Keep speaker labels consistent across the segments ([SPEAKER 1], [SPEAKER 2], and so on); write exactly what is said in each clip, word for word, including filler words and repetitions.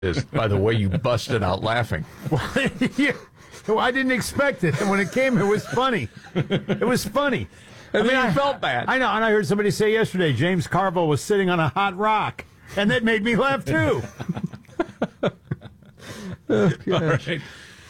[SPEAKER 1] is by the way you busted out laughing.
[SPEAKER 2] Yeah. Well, I didn't expect it. And when it came, it was funny. It was funny.
[SPEAKER 1] And
[SPEAKER 2] I mean,
[SPEAKER 1] then you
[SPEAKER 2] I
[SPEAKER 1] felt bad.
[SPEAKER 2] I know, and I heard somebody say yesterday James Carville was sitting on a hot rock, and that made me laugh too.
[SPEAKER 3] Oh, all right.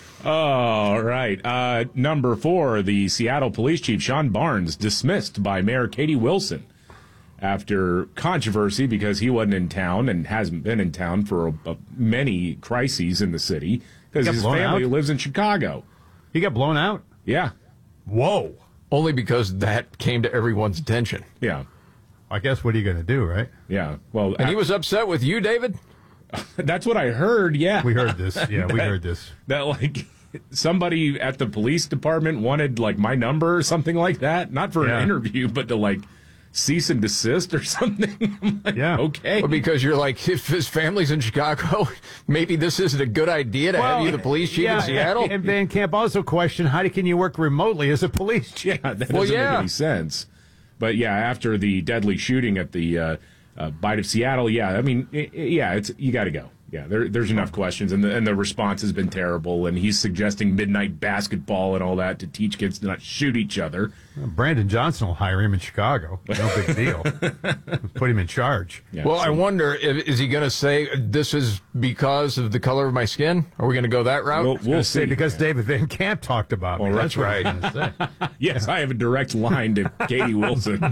[SPEAKER 3] All right. Uh, number four, the Seattle Police Chief Sean Barnes dismissed by Mayor Katie Wilson after controversy because he wasn't in town and hasn't been in town for a, a, many crises in the city because his family
[SPEAKER 2] out?
[SPEAKER 3] lives in Chicago.
[SPEAKER 2] He got blown out?
[SPEAKER 3] Yeah.
[SPEAKER 2] Whoa.
[SPEAKER 1] Only because that came to everyone's attention.
[SPEAKER 3] Yeah.
[SPEAKER 2] I guess what are you going to do, right?
[SPEAKER 3] Yeah. Well,
[SPEAKER 1] And he was upset with you, David?
[SPEAKER 3] That's what I heard, yeah.
[SPEAKER 2] We heard this. Yeah,
[SPEAKER 3] that,
[SPEAKER 2] we heard this.
[SPEAKER 3] That, like, somebody at the police department wanted, like, my number or something like that. Not for
[SPEAKER 2] Yeah.
[SPEAKER 3] an interview, but to, like, cease and desist or something. I'm like,
[SPEAKER 2] Yeah.
[SPEAKER 3] okay.
[SPEAKER 1] Well, because you're like, if his family's in Chicago, maybe this isn't a good idea to have you the police chief
[SPEAKER 2] yeah,
[SPEAKER 1] in Seattle.
[SPEAKER 2] And Van Camp also questioned, how can you work remotely as a police chief?
[SPEAKER 3] Yeah, that
[SPEAKER 1] Well,
[SPEAKER 3] doesn't
[SPEAKER 1] yeah.
[SPEAKER 3] make any sense. But, yeah, after the deadly shooting at the uh, uh, Bite of Seattle, yeah, I mean, i- i- yeah, it's you got to go. Yeah, there, there's enough questions, and the, and the response has been terrible, and he's suggesting midnight basketball and all that to teach kids to not shoot each other.
[SPEAKER 2] Brandon Johnson will hire him in Chicago. No big deal. Put him in charge.
[SPEAKER 3] Yeah,
[SPEAKER 1] Well,
[SPEAKER 3] so-
[SPEAKER 1] I wonder, if, is he going to say this is because of the color of my skin? Are we going to go that route?
[SPEAKER 3] We'll, we'll
[SPEAKER 2] Say
[SPEAKER 3] see.
[SPEAKER 2] because David Van Camp talked about me.
[SPEAKER 3] Well,
[SPEAKER 2] That's
[SPEAKER 3] that's
[SPEAKER 2] what
[SPEAKER 1] right.
[SPEAKER 2] he's gonna say.
[SPEAKER 3] Yes, I have a direct line to Katie Wilson.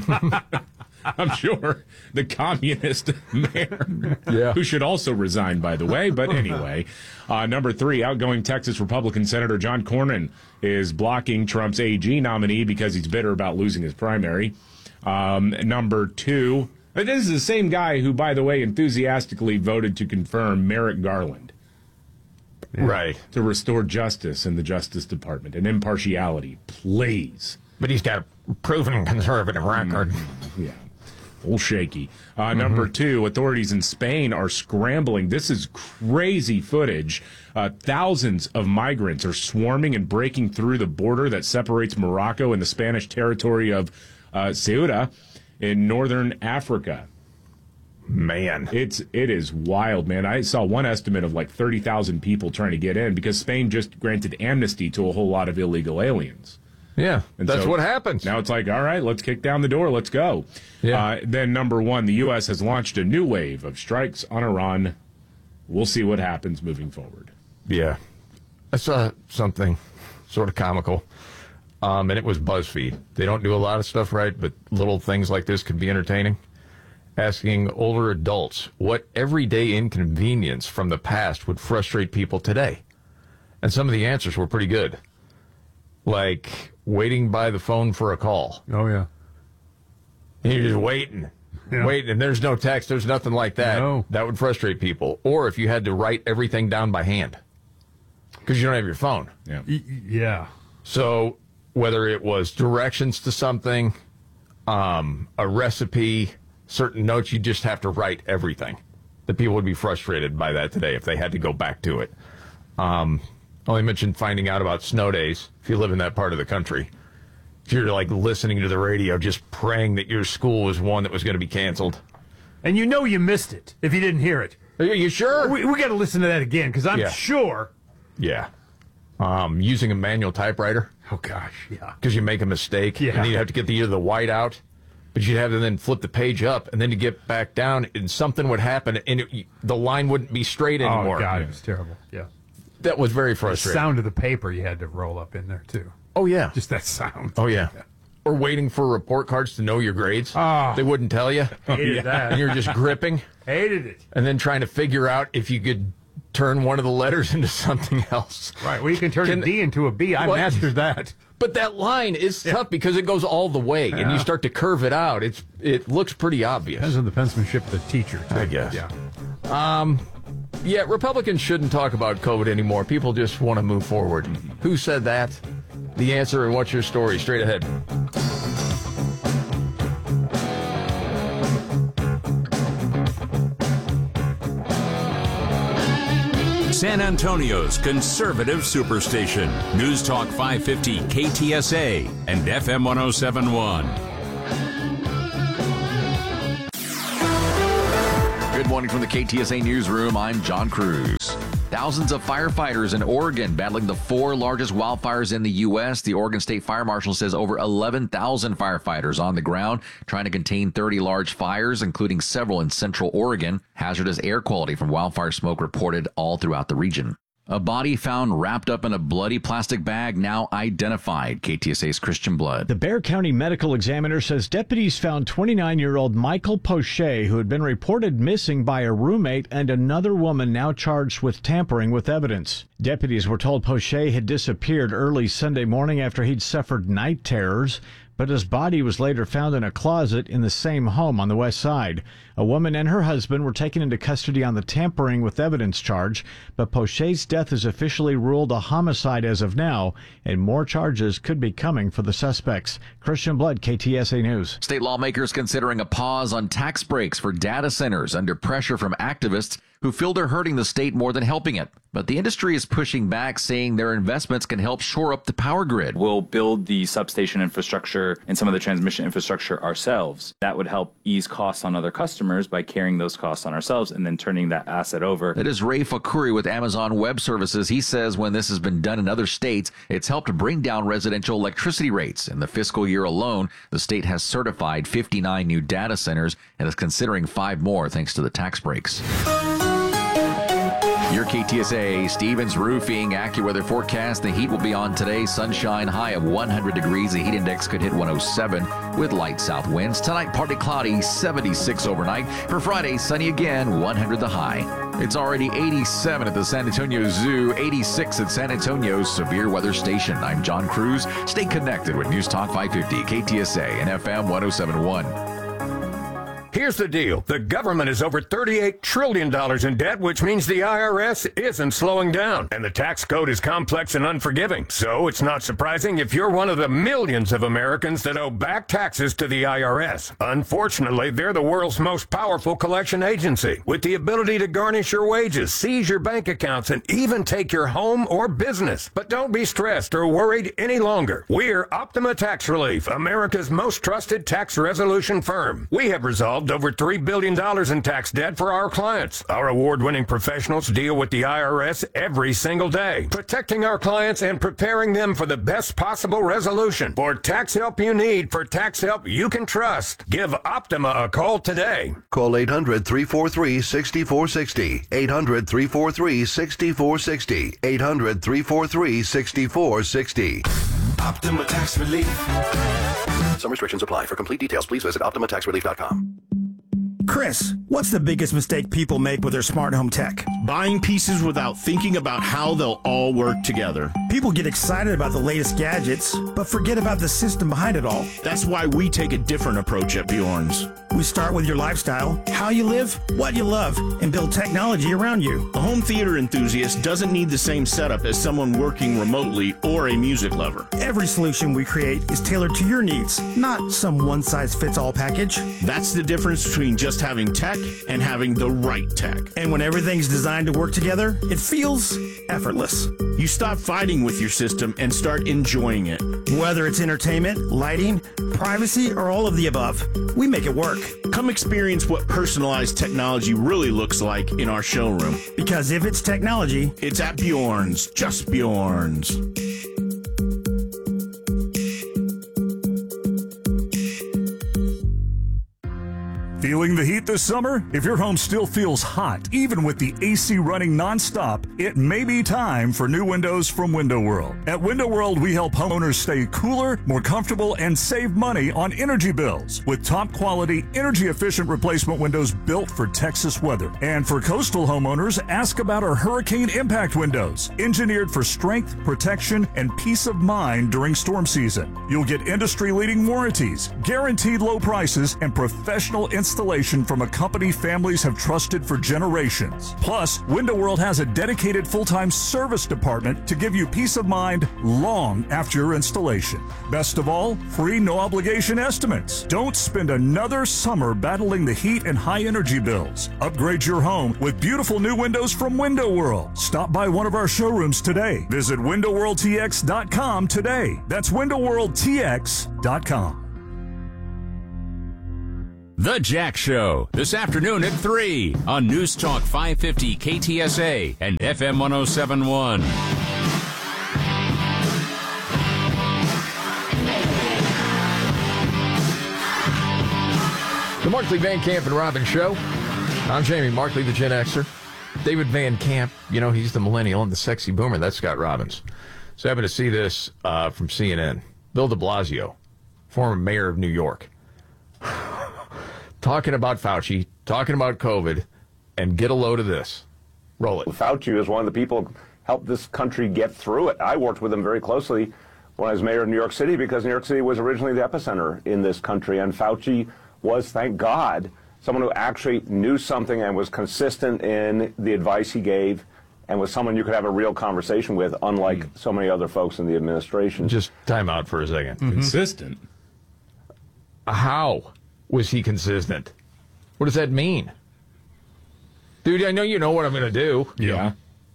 [SPEAKER 3] I'm sure the communist mayor,
[SPEAKER 1] Yeah.
[SPEAKER 3] who should also resign, by the way. But anyway, uh, number three, outgoing Texas Republican Senator John Cornyn is blocking Trump's A G nominee because he's bitter about losing his primary. Um, number two, this is the same guy who, by the way, enthusiastically voted to confirm Merrick Garland
[SPEAKER 1] Right.
[SPEAKER 3] to restore justice in the Justice Department and impartiality. Please.
[SPEAKER 1] But he's got a proven conservative record.
[SPEAKER 3] Yeah. A little shaky. Uh, number two, authorities in Spain are scrambling. This is crazy footage. Uh, thousands of migrants are swarming and breaking through the border that separates Morocco and the Spanish territory of uh, Ceuta in northern Africa.
[SPEAKER 1] Man.
[SPEAKER 3] It's it is wild, man. I saw one estimate of like thirty thousand people trying to get in because Spain just granted amnesty to a whole lot of illegal aliens.
[SPEAKER 1] Yeah,
[SPEAKER 3] And
[SPEAKER 1] that's
[SPEAKER 3] so
[SPEAKER 1] what happens.
[SPEAKER 3] Now it's like, all right, let's kick down the door. Let's go.
[SPEAKER 1] Yeah.
[SPEAKER 3] Uh, then number one, the U S has launched a new wave of strikes on Iran. We'll see what happens moving forward.
[SPEAKER 1] Yeah. I saw something sort of comical, um, and it was BuzzFeed. They don't do a lot of stuff right, but little things like this can be entertaining. Asking older adults what everyday inconvenience from the past would frustrate people today. And some of the answers were pretty good. Like waiting by the phone for a call.
[SPEAKER 2] Oh, yeah.
[SPEAKER 1] And you're just waiting,
[SPEAKER 2] Yeah.
[SPEAKER 1] waiting, and there's no text, there's nothing like that.
[SPEAKER 2] No.
[SPEAKER 1] That would frustrate people. Or if you had to write everything down by hand because you don't have your phone.
[SPEAKER 3] Yeah.
[SPEAKER 2] Y- yeah.
[SPEAKER 1] So whether it was directions to something, um, a recipe, certain notes, you just have to write everything. The people would be frustrated by that today if they had to go back to it. Um, only mentioned finding out about snow days if you live in that part of the country. If you're like listening to the radio, just praying that your school was one that was going to be canceled.
[SPEAKER 2] And you know you missed it if you didn't hear it.
[SPEAKER 1] Are you sure?
[SPEAKER 2] We, we got to listen to that again because I'm
[SPEAKER 1] Yeah.
[SPEAKER 2] sure.
[SPEAKER 1] Yeah. Um, using a manual typewriter
[SPEAKER 2] Oh, gosh, yeah.
[SPEAKER 1] because you make a mistake.
[SPEAKER 2] Yeah.
[SPEAKER 1] And you'd have to get the, either the white out, but you'd have to then flip the page up and then to get back down and something would happen and it, the line wouldn't be straight anymore.
[SPEAKER 2] Oh, God, it was terrible. Yeah.
[SPEAKER 1] That was very
[SPEAKER 2] The
[SPEAKER 1] frustrating.
[SPEAKER 2] sound of the paper you had to roll up in there, too.
[SPEAKER 1] Oh, yeah.
[SPEAKER 2] Just that sound.
[SPEAKER 1] Oh, yeah. Or waiting for report cards to know your grades.
[SPEAKER 2] Oh.
[SPEAKER 1] They wouldn't tell you.
[SPEAKER 2] Hated that.
[SPEAKER 1] And you're just gripping
[SPEAKER 2] Hated it.
[SPEAKER 1] and then trying to figure out if you could turn one of the letters into something else.
[SPEAKER 2] Right. Well, you can turn
[SPEAKER 1] Can-
[SPEAKER 2] a D into a B. I
[SPEAKER 1] What?
[SPEAKER 2] mastered that.
[SPEAKER 1] But that line is tough because it goes all the way and you
[SPEAKER 2] Yeah.
[SPEAKER 1] start to curve it out. It's It looks pretty obvious.
[SPEAKER 2] Depends on the penmanship of the teacher, too.
[SPEAKER 1] I guess.
[SPEAKER 2] Yeah.
[SPEAKER 1] Yeah, Republicans shouldn't talk about COVID anymore. People just want to move forward. Who said that? The answer and what's your story? Straight ahead.
[SPEAKER 4] San Antonio's conservative superstation. News Talk five fifty K T S A and F M one oh seven point one.
[SPEAKER 1] Good morning.
[SPEAKER 5] morning from the K T S A Newsroom. I'm John Cruz. Thousands of firefighters in Oregon battling the four largest wildfires in the U S. The Oregon State Fire Marshal says over eleven thousand firefighters on the ground trying to contain thirty large fires, including several in central Oregon. Hazardous air quality from wildfire smoke reported all throughout the region. A body found wrapped up in a bloody plastic bag, now identified. K T S A's Christian Blood.
[SPEAKER 6] The Bexar County Medical Examiner says deputies found twenty-nine-year-old Michael Poche, who had been reported missing by a roommate and another woman now charged with tampering with evidence. Deputies were told Poche had disappeared early Sunday morning after he'd suffered night terrors, but his body was later found in a closet in the same home on the west side. A woman and her husband were taken into custody on the tampering with evidence charge, but Poche's death is officially ruled a homicide as of now, and more charges could be coming for the suspects. Christian Blood, K T S A News.
[SPEAKER 5] State lawmakers considering a pause on tax breaks for data centers under pressure from activists who feel they're hurting the state more than helping it. But the industry is pushing back, saying their investments can help shore up the power grid.
[SPEAKER 7] We'll build the substation infrastructure and some of the transmission infrastructure ourselves. That would help ease costs on other customers by carrying those costs on ourselves and then turning that asset over.
[SPEAKER 5] That is Ray Fakuri with Amazon Web Services. He says when this has been done in other states, it's helped bring down residential electricity rates. In the fiscal year alone, the state has certified fifty-nine new data centers and is considering five more thanks to the tax breaks. Your K T S A Stevens Roofing AccuWeather forecast. The heat will be on today. Sunshine, high of one hundred degrees. The heat index could hit one oh seven with light south winds. Tonight, partly cloudy, seventy-six overnight. For Friday, sunny again, one hundred the high. It's already eighty-seven at the San Antonio Zoo, eighty-six at San Antonio's Severe Weather Station. I'm John Cruz. Stay connected with News Talk five fifty, K T S A and F M one oh seven point one.
[SPEAKER 8] Here's the deal. The government is over thirty-eight trillion dollars in debt, which means the I R S isn't slowing down. And the tax code is complex and unforgiving. So it's not surprising if you're one of the millions of Americans that owe back taxes to the I R S. Unfortunately, they're the world's most powerful collection agency, with the ability to garnish your wages, seize your bank accounts, and even take your home or business. But don't be stressed or worried any longer. We're Optima Tax Relief, America's most trusted tax resolution firm. We have resolved over three billion dollars in tax debt for our clients. Our award-winning professionals deal with the I R S every single day, protecting our clients and preparing them for the best possible resolution. For tax help you need, for tax help you can trust, give Optima a call today.
[SPEAKER 9] Call eight hundred, three four three, six four six zero, eight hundred, three four three, six four six zero, eight hundred, three four three, six four six zero.
[SPEAKER 10] Optima Tax Relief.
[SPEAKER 9] Some restrictions apply. For complete details, please visit optima tax relief dot com.
[SPEAKER 11] Chris, what's the biggest mistake people make with their smart home tech?
[SPEAKER 12] Buying pieces without thinking about how they'll all work together.
[SPEAKER 11] People get excited about the latest gadgets, but forget about the system behind it all.
[SPEAKER 12] That's why we take a different approach at Bjorn's.
[SPEAKER 11] We start with your lifestyle, how you live, what you love, and build technology around you.
[SPEAKER 12] A home theater enthusiast doesn't need the same setup as someone working remotely or a music lover.
[SPEAKER 11] Every solution we create is tailored to your needs, not some one-size-fits-all package.
[SPEAKER 12] That's the difference between just having tech and having the right tech.
[SPEAKER 11] And when everything's designed to work together, it feels effortless.
[SPEAKER 12] You stop fighting with your system and start enjoying it.
[SPEAKER 11] Whether it's entertainment, lighting, privacy, or all of the above, we make it work.
[SPEAKER 12] Come experience what personalized technology really looks like in our showroom.
[SPEAKER 11] Because if it's technology,
[SPEAKER 12] it's at Bjorn's, just Bjorn's.
[SPEAKER 13] Feeling the heat this summer? If your home still feels hot, even with the A C running nonstop, it may be time for new windows from Window World. At Window World, we help homeowners stay cooler, more comfortable, and save money on energy bills with top quality, energy efficient replacement windows built for Texas weather. And for coastal homeowners, ask about our hurricane impact windows, engineered for strength, protection, and peace of mind during storm season. You'll get industry leading warranties, guaranteed low prices, and professional installation Installation from a company families have trusted for generations. Plus, Window World has a dedicated full-time service department to give you peace of mind long after your installation. Best of all, free no-obligation estimates. Don't spend another summer battling the heat and high energy bills. Upgrade your home with beautiful new windows from Window World. Stop by one of our showrooms today. Visit window world t x dot com today. That's window world t x dot com.
[SPEAKER 4] The Jack Show, this afternoon at three on News Talk five fifty K T S A and F M one oh seven point one.
[SPEAKER 1] The Markley, Van Camp, and Robbins Show. I'm Jamie Markley, the Gen Xer. David Van Camp, you know, he's the millennial and the sexy boomer. That's Scott Robbins. So happy to see this uh, from C N N. Bill de Blasio, former mayor of New York, talking about Fauci, talking about COVID, and get a load of this. Roll it.
[SPEAKER 14] Fauci is one of the people who helped this country get through it. I worked with him very closely when I was mayor of New York City because New York City was originally the epicenter in this country, and Fauci was, thank God, someone who actually knew something and was consistent in the advice he gave and was someone you could have a real conversation with, unlike mm. so many other folks in the administration.
[SPEAKER 1] Just time out for a second.
[SPEAKER 3] Mm-hmm. Consistent?
[SPEAKER 1] How was he consistent? What does that mean? Dude, I know you know what I'm going to do.
[SPEAKER 3] Yeah.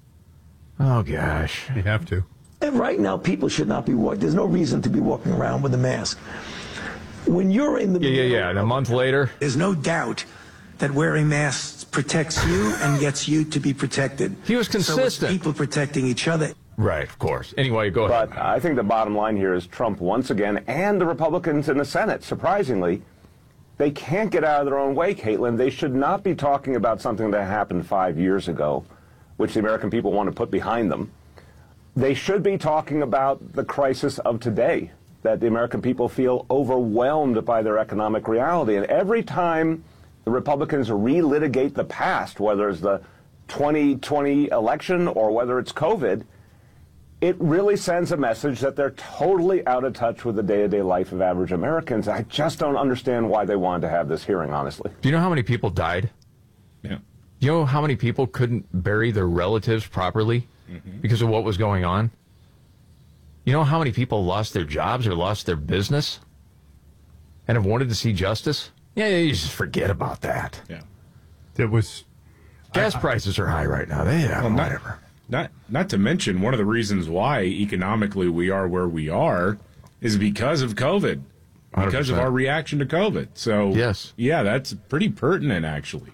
[SPEAKER 1] Oh, gosh.
[SPEAKER 2] You have to.
[SPEAKER 15] And right now, people should not be walking. There's no reason to be walking around with a mask. When you're in the
[SPEAKER 1] yeah, yeah, yeah. And a month later,
[SPEAKER 11] there's no doubt that wearing masks protects you and gets you to be protected.
[SPEAKER 1] He was consistent.
[SPEAKER 11] So it's people protecting each other.
[SPEAKER 1] Right, of course. Anyway, go
[SPEAKER 14] but
[SPEAKER 1] ahead.
[SPEAKER 14] But I think the bottom line here is Trump once again, and the Republicans in the Senate, surprisingly, they can't get out of their own way, Caitlin. They should not be talking about something that happened five years ago, which the American people want to put behind them. They should be talking about the crisis of today, that the American people feel overwhelmed by their economic reality. And every time the Republicans relitigate the past, whether it's the twenty twenty election or whether it's COVID, it really sends a message that they're totally out of touch with the day-to-day life of average Americans. I just don't understand why they wanted to have this hearing, honestly.
[SPEAKER 1] Do you know how many people died?
[SPEAKER 3] Yeah.
[SPEAKER 1] Do you know how many people couldn't bury their relatives properly mm-hmm. because of what was going on? You know how many people lost their jobs or lost their business and have wanted to see justice? Yeah, you just forget about that.
[SPEAKER 3] Yeah.
[SPEAKER 2] It was...
[SPEAKER 1] Gas I, prices are high right now. They, yeah, well, whatever.
[SPEAKER 3] Not, not to mention, one of the reasons why economically we are where we are is because of COVID, because one hundred percent of our reaction to COVID. So,
[SPEAKER 1] yes.
[SPEAKER 3] yeah, that's pretty pertinent, actually.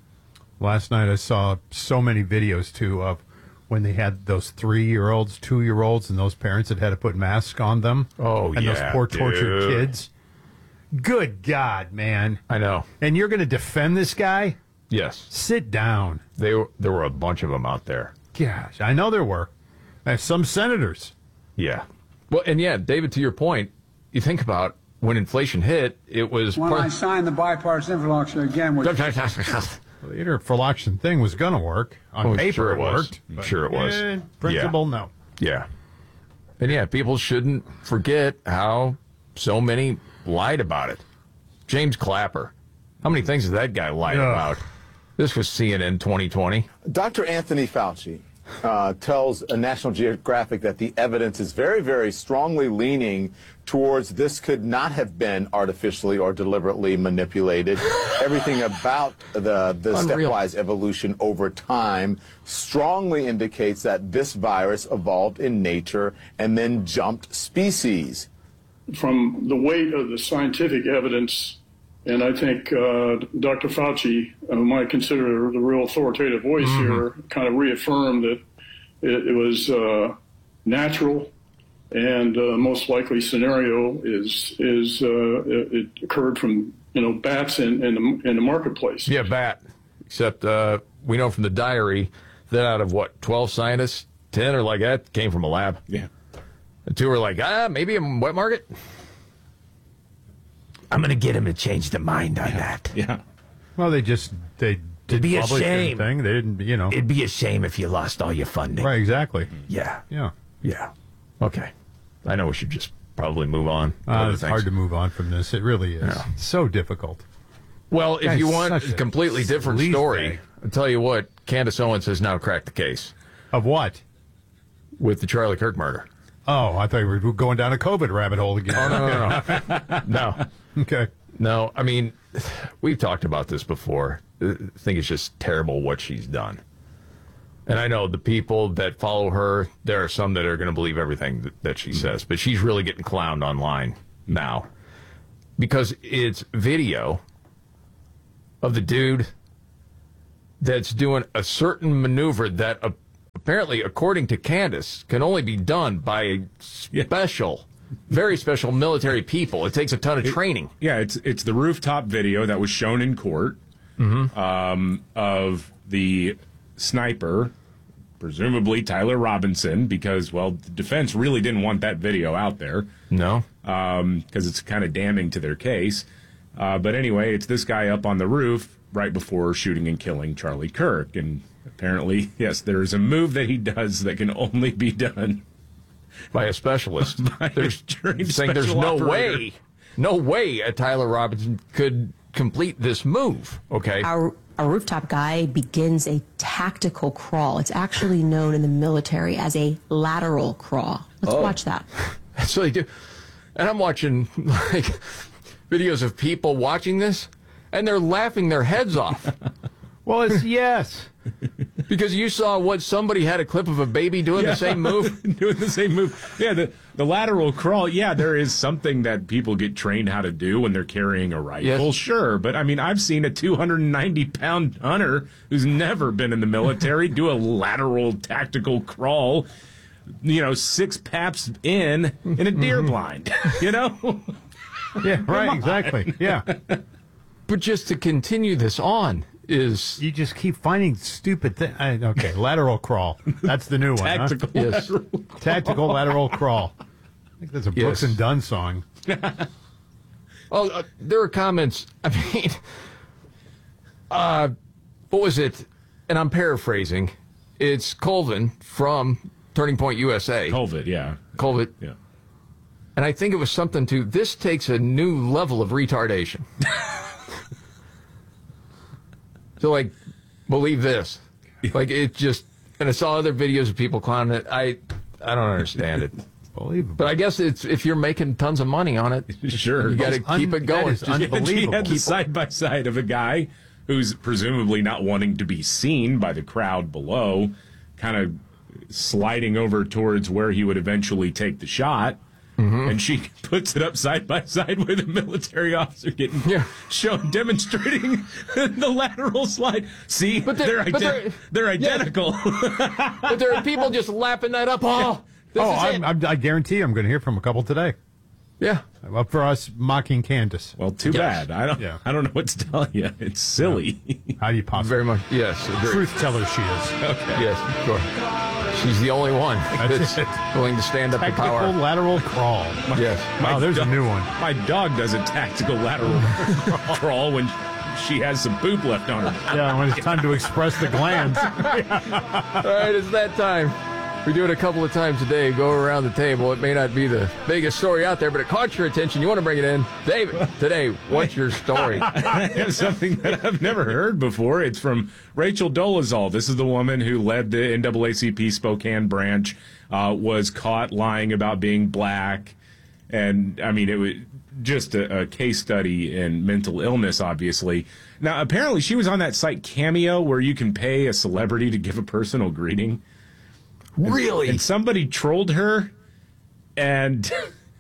[SPEAKER 2] Last night I saw so many videos, too, of when they had those three-year-olds, two-year-olds, and those parents that had to put masks on them.
[SPEAKER 1] Oh,
[SPEAKER 2] and
[SPEAKER 1] yeah,
[SPEAKER 2] those poor tortured
[SPEAKER 1] dude.
[SPEAKER 2] kids. Good God, man.
[SPEAKER 1] I know.
[SPEAKER 2] And you're going to defend this guy?
[SPEAKER 1] Yes.
[SPEAKER 2] Sit down.
[SPEAKER 1] They were, there were a bunch of them out there.
[SPEAKER 2] Gosh, I know there were. I have some senators.
[SPEAKER 1] Yeah. Well, and yeah, David, to your point, you think about when inflation hit, it was...
[SPEAKER 16] When
[SPEAKER 1] part-
[SPEAKER 16] I signed the bipartisan infrastructure again... Which-
[SPEAKER 2] the interfloction thing was going to work. On
[SPEAKER 1] oh,
[SPEAKER 2] paper,
[SPEAKER 1] sure it,
[SPEAKER 2] it
[SPEAKER 1] was.
[SPEAKER 2] worked.
[SPEAKER 1] But sure it was.
[SPEAKER 2] Eh, principle,
[SPEAKER 1] yeah.
[SPEAKER 2] no.
[SPEAKER 1] Yeah. And yeah, people shouldn't forget how so many lied about it. James Clapper. How many things has that guy lied
[SPEAKER 2] Ugh.
[SPEAKER 1] about? This was C N N twenty twenty.
[SPEAKER 17] Doctor Anthony Fauci uh, tells a National Geographic that the evidence is very, very strongly leaning towards this could not have been artificially or deliberately manipulated. Everything about the, the stepwise evolution over time strongly indicates that this virus evolved in nature and then jumped species.
[SPEAKER 18] From the weight of the scientific evidence, and I think uh, Doctor Fauci, whom I consider the real authoritative voice mm-hmm. here, kind of reaffirmed that it, it was uh, natural, and uh, most likely scenario is is uh, it, it occurred from you know bats in in the, in the marketplace.
[SPEAKER 1] Yeah, bat. Except uh, we know from the diary that out of what twelve scientists, ten or like that came from a lab.
[SPEAKER 3] Yeah,
[SPEAKER 1] the two were like, ah, maybe a wet market. I'm going to get him to change the mind on
[SPEAKER 3] yeah.
[SPEAKER 1] that.
[SPEAKER 3] Yeah.
[SPEAKER 2] Well, they just, they did
[SPEAKER 1] be a
[SPEAKER 2] publish
[SPEAKER 1] shame.
[SPEAKER 2] anything. They didn't, you know.
[SPEAKER 1] It'd be a shame if you lost all your funding.
[SPEAKER 2] Right, exactly.
[SPEAKER 1] Yeah.
[SPEAKER 2] Yeah.
[SPEAKER 1] Yeah. Okay. I know we should just probably move on.
[SPEAKER 2] Uh, it's things. hard to move on from this. It really is. Yeah. It's so difficult.
[SPEAKER 1] Well, if
[SPEAKER 2] Guy's
[SPEAKER 1] you want a
[SPEAKER 2] a
[SPEAKER 1] completely different story,
[SPEAKER 2] bag.
[SPEAKER 1] I'll tell you what, Candace Owens has now cracked the case.
[SPEAKER 2] Of what?
[SPEAKER 1] With the Charlie Kirk murder.
[SPEAKER 2] Oh, I thought you were going down a COVID rabbit hole again.
[SPEAKER 1] Oh, no, no, no. No.
[SPEAKER 2] Okay.
[SPEAKER 1] No, I mean, we've talked about this before. I think it's just terrible what she's done. And I know the people that follow her, there are some that are going to believe everything that, that she says, but she's really getting clowned online now because it's video of the dude that's doing a certain maneuver that uh, apparently, according to Candace, can only be done by special, very special military people. It takes a ton of
[SPEAKER 3] It-
[SPEAKER 1] training.
[SPEAKER 3] Yeah, it's it's the rooftop video that was shown in court
[SPEAKER 1] Mm-hmm.
[SPEAKER 3] um, of the sniper, presumably Tyler Robinson, because, well, the defense really didn't want that video out there.
[SPEAKER 1] No.
[SPEAKER 3] Because it's kind of damning to their case. Uh, but anyway, it's this guy up on the roof right before shooting and killing Charlie Kirk. And apparently, yes, there is a move that he does that can only be done
[SPEAKER 1] by a specialist.
[SPEAKER 3] There's
[SPEAKER 1] saying there's no way, no way a Tyler Robinson could complete this move. Okay.
[SPEAKER 19] Our, our rooftop guy begins a tactical crawl. It's actually known in the military as a lateral crawl. Let's
[SPEAKER 1] Oh.
[SPEAKER 19] watch that.
[SPEAKER 1] That's what they do. And I'm watching like videos of people watching this, and they're laughing their heads off.
[SPEAKER 2] Well, it's yes.
[SPEAKER 1] Because you saw what somebody had a clip of a baby doing
[SPEAKER 3] Yeah.
[SPEAKER 1] the same move.
[SPEAKER 3] doing the same move. Yeah, the, the lateral crawl. Yeah, there is something that people get trained how to do when they're carrying a rifle.
[SPEAKER 1] Yes.
[SPEAKER 3] Sure. But I mean, I've seen a two hundred ninety pound hunter who's never been in the military do a lateral tactical crawl, you know, six paps in, in a deer blind, you know?
[SPEAKER 2] Yeah, right, exactly. Yeah.
[SPEAKER 1] But just to continue this on is...
[SPEAKER 2] You just keep finding stupid things. Okay, lateral crawl. That's the new one,
[SPEAKER 3] Tactical
[SPEAKER 2] huh?
[SPEAKER 1] Yes.
[SPEAKER 3] lateral crawl.
[SPEAKER 2] Tactical lateral crawl. I think that's a Brooks
[SPEAKER 1] Yes.
[SPEAKER 2] and Dunn song.
[SPEAKER 1] Oh, uh, there are comments. I mean, uh, what was it? And I'm paraphrasing. It's Colvin from Turning Point U S A.
[SPEAKER 3] Colvin, yeah.
[SPEAKER 1] Colvin.
[SPEAKER 3] Yeah.
[SPEAKER 1] And I think it was something to, this takes a new level of retardation. So, like, believe this. Like, it just, and I saw other videos of people clowning it. I I don't understand it.
[SPEAKER 2] Believable.
[SPEAKER 1] But I guess it's if you're making tons of money on it,
[SPEAKER 3] Sure.
[SPEAKER 1] you got to
[SPEAKER 2] It's un-
[SPEAKER 1] keep it going.
[SPEAKER 2] that is
[SPEAKER 1] Just-
[SPEAKER 2] unbelievable.
[SPEAKER 3] He had the side by side of a guy who's presumably not wanting to be seen by the crowd below, kind of sliding over towards where he would eventually take the shot.
[SPEAKER 1] Mm-hmm.
[SPEAKER 3] And she puts it up side by side with a military officer getting
[SPEAKER 1] Yeah.
[SPEAKER 3] shown demonstrating the lateral slide. See,
[SPEAKER 1] But
[SPEAKER 3] they're,
[SPEAKER 1] they're-
[SPEAKER 3] iden-
[SPEAKER 1] but they're-
[SPEAKER 3] they're
[SPEAKER 1] yeah.
[SPEAKER 3] identical.
[SPEAKER 1] But there are people just lapping that up. Oh, this
[SPEAKER 2] oh,
[SPEAKER 1] is
[SPEAKER 2] I'm,
[SPEAKER 1] it.
[SPEAKER 2] I'm, I guarantee I'm going to hear from a couple today.
[SPEAKER 1] Yeah.
[SPEAKER 2] Up for us mocking Candace.
[SPEAKER 3] Well, too
[SPEAKER 1] Yes.
[SPEAKER 3] bad. I don't.
[SPEAKER 2] Yeah.
[SPEAKER 3] I don't know what to tell you. It's silly.
[SPEAKER 2] How do you possibly?
[SPEAKER 1] Very much. Yes. Agree.
[SPEAKER 2] Truth teller she is.
[SPEAKER 3] Okay.
[SPEAKER 1] Yes. Sure. She's the only one
[SPEAKER 2] That's
[SPEAKER 1] that's
[SPEAKER 2] it.
[SPEAKER 1] willing to stand up to
[SPEAKER 2] Tactical
[SPEAKER 1] power.
[SPEAKER 2] lateral crawl.
[SPEAKER 1] Yes.
[SPEAKER 2] Wow, there's a
[SPEAKER 3] dog-
[SPEAKER 2] new one.
[SPEAKER 3] My dog does a tactical lateral crawl when she has some poop left on her.
[SPEAKER 2] Yeah, when it's time to express the glands.
[SPEAKER 1] All right, it's that time. We do it a couple of times a day. Go around the table. It may not be the biggest story out there, but it caught your attention. You want to bring it in. David, today, what's your story?
[SPEAKER 3] I have something that I've never heard before. It's from Rachel Dolezal. This is the woman who led the N double A C P Spokane branch, uh, was caught lying about being black. And, I mean, it was just a, a case study in mental illness, obviously. Now, apparently she was on that site Cameo where you can pay a celebrity to give a personal greeting.
[SPEAKER 1] Really?
[SPEAKER 3] And somebody trolled her, and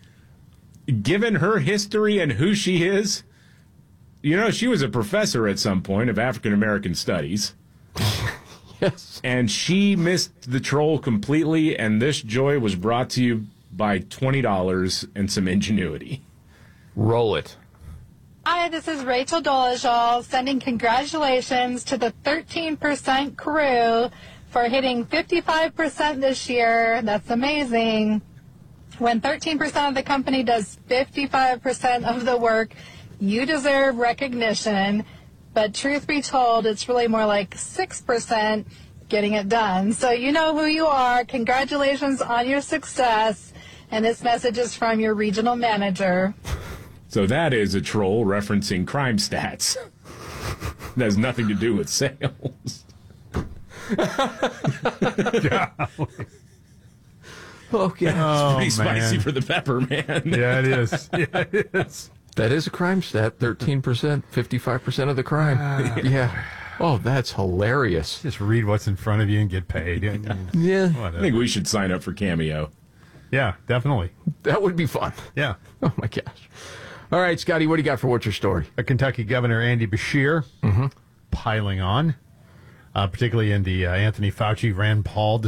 [SPEAKER 3] given her history and who she is, you know, she was a professor at some point of African American studies.
[SPEAKER 1] Yes.
[SPEAKER 3] And she missed the troll completely, and this joy was brought to you by twenty dollars and some ingenuity.
[SPEAKER 1] Roll it.
[SPEAKER 20] Hi, this is Rachel Dolezal sending congratulations to the thirteen percent crew for hitting fifty-five percent this year. That's amazing. When thirteen percent of the company does fifty-five percent of the work, you deserve recognition. But truth be told, it's really more like six percent getting it done. So you know who you are. Congratulations on your success. And this message is from your regional manager.
[SPEAKER 3] So that is a troll referencing crime stats. It has nothing to do with sales.
[SPEAKER 1] Okay.
[SPEAKER 2] Oh,
[SPEAKER 3] Pretty spicy
[SPEAKER 2] man.
[SPEAKER 3] for the pepper, man.
[SPEAKER 2] Yeah, it is. Yeah, it is.
[SPEAKER 1] That is a crime stat. thirteen percent, fifty-five percent of the crime. Yeah. Oh, that's hilarious.
[SPEAKER 2] Just read what's in front of you and get paid. Yeah.
[SPEAKER 1] Yeah.
[SPEAKER 3] I think we should sign up for Cameo.
[SPEAKER 2] Yeah, definitely.
[SPEAKER 1] That would be fun.
[SPEAKER 2] Yeah.
[SPEAKER 1] Oh, my gosh. All right, Scotty, what do you got for What's Your Story?
[SPEAKER 2] A Kentucky Governor Andy Beshear
[SPEAKER 1] Mm-hmm.
[SPEAKER 2] piling on, uh, particularly in the uh, Anthony Fauci, Rand Paul